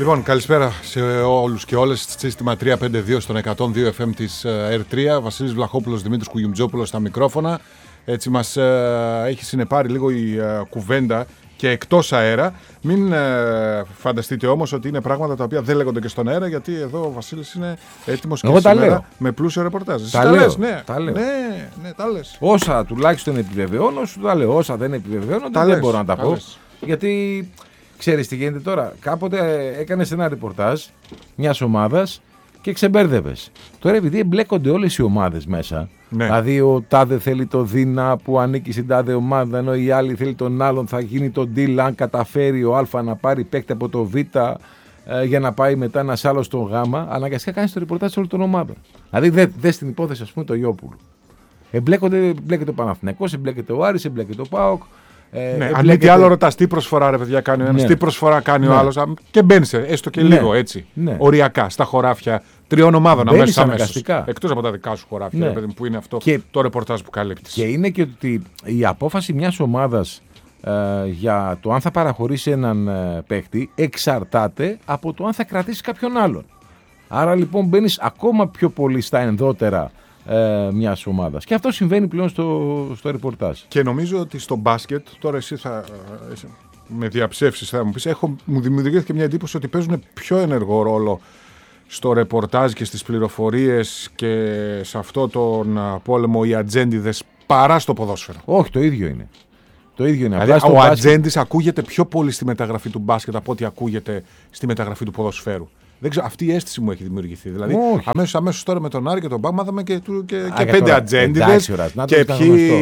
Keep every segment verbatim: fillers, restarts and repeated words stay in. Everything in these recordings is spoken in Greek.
Λοιπόν, καλησπέρα σε όλους και όλες. Σύστημα τριακόσια πενήντα δύο στον εκατόν δύο εφ εμ της ερ τρία. Βασίλης Βλαχόπουλος, Δημήτρης Κουγιουμτζόπουλος στα μικρόφωνα. Έτσι μας ε, έχει συνεπάρει λίγο η ε, κουβέντα και εκτός αέρα. Μην ε, φανταστείτε όμως ότι είναι πράγματα τα οποία δεν λέγονται και στον αέρα, γιατί εδώ ο Βασίλης είναι έτοιμος και Εγώ σήμερα λέω. με πλούσιο ρεπορτάζ. Τα, τα λέω, λες, ναι. τα λέω. Ναι, ναι, τα λες. Όσα τουλάχιστον επιβεβαιώνω, σου τα λέω. Όσα δεν επιβεβαιώνω, Τα δεν λες, μπορώ να τα, τα πω. λες. Γιατί ξέρεις τι γίνεται τώρα. Κάποτε έκανες ένα ρεπορτάζ μιας ομάδας και ξεμπέρδευες. Τώρα επειδή εμπλέκονται όλες οι ομάδες μέσα, Ναι. δηλαδή ο τάδε θέλει το Δίνα που ανήκει στην τάδε ομάδα, ενώ η άλλη θέλει τον άλλον, θα γίνει το deal αν καταφέρει ο Α να πάρει παίκτη από το Β ε, για να πάει μετά ένας άλλος στο Γ, αναγκαστικά κάνεις το ρεπορτάζ όλων των ομάδων. Δηλαδή δες δε στην υπόθεση, ας πούμε, το Ιόπουλου. Εμπλέκονται, εμπλέκεται ο Παναθηναϊκός, εμπλέκεται ο Άρης, εμπλέκεται ο ΠΑΟΚ. Ε, Ναι, εμπλέκεται... αν μη τι άλλο ρωτάς, τι προσφορά ρε παιδιά κάνει ο ένας, Ναι. τι προσφορά κάνει Ναι. ο άλλος, και μπαίνεις έστω και Ναι. λίγο έτσι, Ναι. οριακά, στα χωράφια τριών ομάδων Μπαίνεις αμέσως αμέσως. αναγκαστικά. Εκτός από τα δικά σου χωράφια, Ναι. ρε παιδί μου, που είναι αυτό Και- το ρεπορτάζ που καλύπτεις. Και είναι και ότι η απόφαση μιας ομάδας ε, για το αν θα παραχωρήσει έναν ε, παίκτη εξαρτάται από το αν θα κρατήσει κάποιον άλλον. Άρα λοιπόν μπαίνεις ακόμα πιο πολύ στα ενδότερα ε, μιας ομάδας. Και αυτό συμβαίνει πλέον στο, στο ρεπορτάζ. Και νομίζω ότι στο μπάσκετ, τώρα εσύ θα ε, εσύ, με διαψεύσεις θα μου πεις, έχω, μου δημιουργήθηκε μια εντύπωση ότι παίζουν πιο ενεργό ρόλο στο ρεπορτάζ και στις πληροφορίες και σε αυτό τον α, πόλεμο οι ατζέντιδες παρά στο ποδόσφαιρο. Όχι, το ίδιο είναι. Το ίδιο είναι. Δηλαδή, Απλά στο ο μπάσκετ- ατζέντης ακούγεται πιο πολύ στη μεταγραφή του μπάσκετ από ό,τι ακούγεται στη μεταγραφή του ποδοσφαίρου. Δεν ξέρω, αυτή η αίσθηση μου έχει δημιουργηθεί. Δηλαδή, Όχι. αμέσως, αμέσως τώρα με τον Άρη και τον Μπαμ μάθαμε και, του- και, Α, και για πέντε τώρα, ατζέντιδες εντάξει, ωραία, να το και ήταν ποιοι, γνωστός,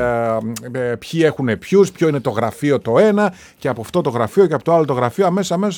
ναι. ε, ε, ποιοι έχουν ποιους, ποιο είναι το γραφείο το ένα και από αυτό το γραφείο και από το άλλο το γραφείο. Αμέσως, αμέσως